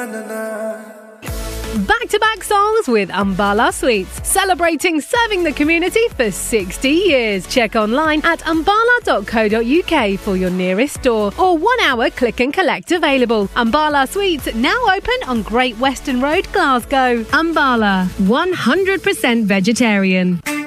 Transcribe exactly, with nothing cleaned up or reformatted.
Back-to-back songs with Ambala Sweets, celebrating serving the community for sixty years. Check online at ambala dot co dot uk for your nearest store or one-hour click and collect available. Ambala Sweets now open on Great Western Road, Glasgow. Ambala, one hundred percent vegetarian.